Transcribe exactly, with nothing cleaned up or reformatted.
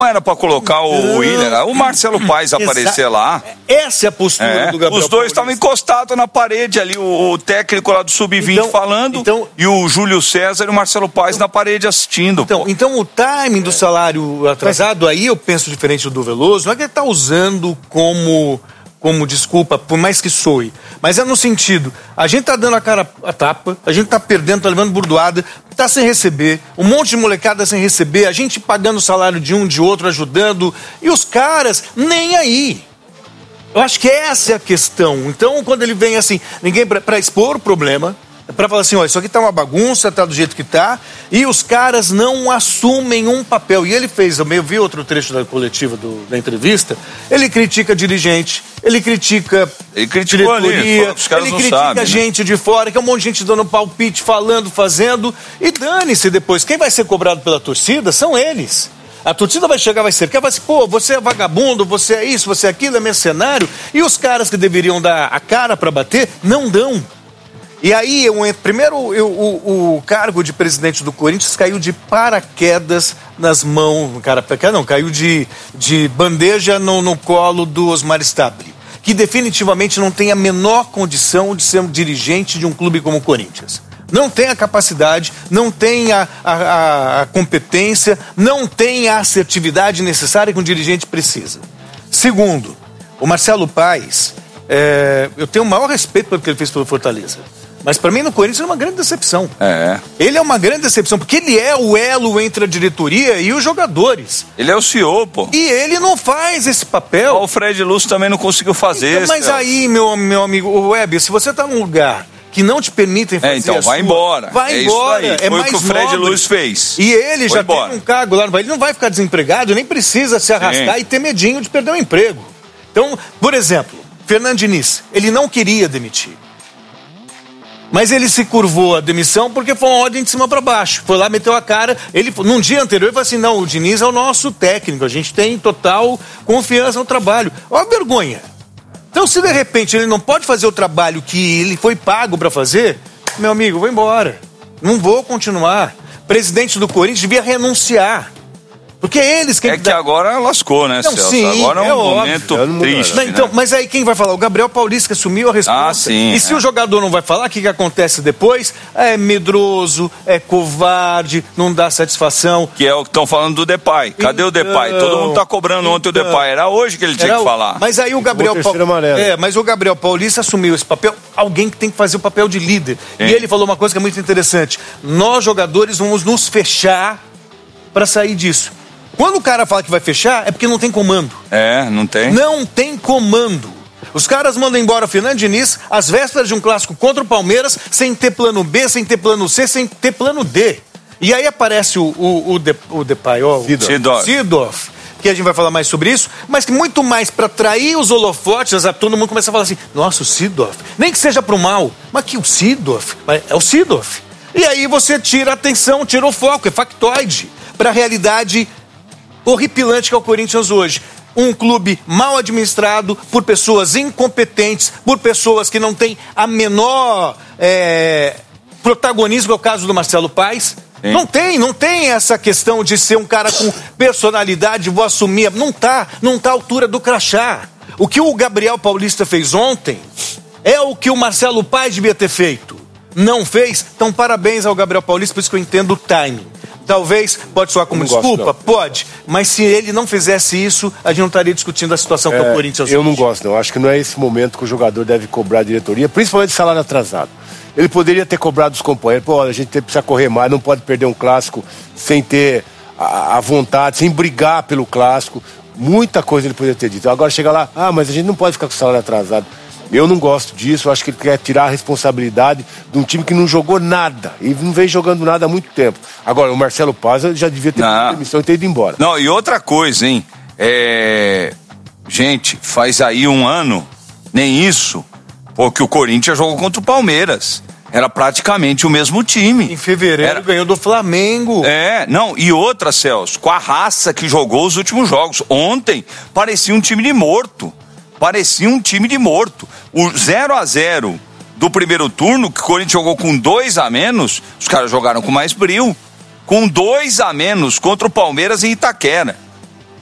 Não era pra colocar o Willian, o Marcelo Paes aparecer lá. Essa é a postura é. do Gabriel Os dois estavam encostados na parede ali, o, o técnico lá do sub vinte então, falando, então, e o Júlio César e o Marcelo Paes então, na parede assistindo. Então, então o timing do salário atrasado, aí eu penso diferente do Veloso, não é que ele está usando como... como desculpa, por mais que soe, mas é no sentido, a gente tá dando a cara a tapa, a gente tá perdendo, tá levando burdoada, tá sem receber, um monte de molecada sem receber, a gente pagando o salário de um, de outro, ajudando, e os caras nem aí. Eu acho que essa é a questão. Então, quando ele vem assim, ninguém para expor o problema, para falar assim, ó, isso aqui tá uma bagunça, tá do jeito que tá, e os caras não assumem um papel. E ele fez, eu vi outro trecho da coletiva do, da entrevista, ele critica dirigente, ele critica ele diretoria, ali, ele critica sabem, gente né? de fora, que é um monte de gente dando palpite, falando, fazendo, e dane-se depois. Quem vai ser cobrado pela torcida são eles. A torcida vai chegar, vai ser, vai assim, pô, você é vagabundo, você é isso, você é aquilo, é mercenário, e os caras que deveriam dar a cara para bater, não dão. E aí, eu, primeiro, eu, o, o cargo de presidente do Corinthians caiu de paraquedas nas mãos, cara, não, caiu de, de bandeja no, no colo do Osmar Stabile, que definitivamente não tem a menor condição de ser um dirigente de um clube como o Corinthians. Não tem a capacidade, não tem a, a, a competência, não tem a assertividade necessária que um dirigente precisa. Segundo, o Marcelo Paes, é, eu tenho o maior respeito pelo que ele fez pelo Fortaleza. Mas para mim no Corinthians é uma grande decepção. É. Ele é uma grande decepção, porque ele é o elo entre a diretoria e os jogadores. Ele é o C E O, pô. E ele não faz esse papel. O Fred Lúcio também não conseguiu fazer. Então, mas aí, meu, meu amigo, o Web, se você tá num lugar que não te permitem fazer é, então, a vai sua, embora. Vai é embora. Isso aí. É Foi mais o que o Fred nobre. Lúcio fez. E ele Foi já embora. tem um cargo lá, ele não vai ficar desempregado, nem precisa se arrastar Sim. e ter medinho de perder o emprego. Então, por exemplo, Fernando Diniz, ele não queria demitir. Mas ele se curvou a demissão porque foi uma ordem de cima para baixo. Foi lá, meteu a cara. Ele, num dia anterior, ele falou assim, não, o Diniz é o nosso técnico. A gente tem total confiança no trabalho. Olha a vergonha. Então, se de repente ele não pode fazer o trabalho que ele foi pago para fazer, meu amigo, vou embora. Não vou continuar. Presidente do Corinthians devia renunciar. Porque é eles quem... É que dá... agora lascou, né, não, Celso? Sim, agora é um é momento óbvio. triste. Não, então, né? mas aí quem vai falar? O Gabriel Paulista que assumiu a resposta. Ah, sim. E se é. o jogador não vai falar, o que, que acontece depois? É medroso, é covarde, não dá satisfação. Que é o que estão falando do Depay. Cadê então, o Depay? Todo mundo tá cobrando então, ontem o Depay. Era hoje que ele tinha era, que falar. Mas aí o Gabriel Paulista... É, mas o Gabriel Paulista assumiu esse papel, alguém que tem que fazer o papel de líder. Sim. E ele falou uma coisa que é muito interessante. Nós, jogadores, vamos nos fechar para sair disso. Quando o cara fala que vai fechar, é porque não tem comando. É, não tem. Não tem comando. Os caras mandam embora o Fernando Diniz às vésperas de um clássico contra o Palmeiras, sem ter plano B, sem ter plano C, sem ter plano D. E aí aparece o, o, o, de, o Depay, ó, Seedorf. Seedorf, que a gente vai falar mais sobre isso, mas que muito mais para atrair os holofotes, todo mundo começa a falar assim, nossa, o Seedorf, nem que seja pro mal, mas que o Seedorf, é o Seedorf. E aí você tira a atenção, tira o foco, é factoide, para a realidade horripilante que é o Corinthians hoje. Um clube mal administrado por pessoas incompetentes, por pessoas que não têm a menor é, protagonismo, é o caso do Marcelo Paes. Sim. Não tem, não tem essa questão de ser um cara com personalidade, vou assumir. Não tá, não tá à altura do crachá. O que o Gabriel Paulista fez ontem é o que o Marcelo Paes devia ter feito. Não fez, então parabéns ao Gabriel Paulista, por isso que eu entendo o timing. Talvez, pode soar como desculpa? Gosto, pode. Mas se ele não fizesse isso, a gente não estaria discutindo a situação é, que é o Corinthians Eu hoje. não gosto, não. Acho que não é esse momento que o jogador deve cobrar a diretoria, principalmente salário atrasado. Ele poderia ter cobrado os companheiros. Pô, a gente precisa correr mais, não pode perder um clássico sem ter a, a vontade, sem brigar pelo clássico. Muita coisa ele poderia ter dito. Agora chega lá, ah, mas a gente não pode ficar com o salário atrasado. Eu não gosto disso, eu acho que ele quer tirar a responsabilidade de um time que não jogou nada e não vem jogando nada há muito tempo. Agora, o Marcelo Paes já devia ter pedido demissão e ter ido embora. Não, e outra coisa, hein? É... Gente, faz aí um ano, nem isso, porque o Corinthians jogou contra o Palmeiras. Era praticamente o mesmo time. Em fevereiro Era... ganhou do Flamengo. É, não, e outra, Celso, com a raça que jogou os últimos jogos. Ontem parecia um time de morto. Parecia um time de morto. O zero a zero do primeiro turno, que o Corinthians jogou com dois a menos, os caras jogaram com mais brio. Com dois a menos contra o Palmeiras em Itaquera.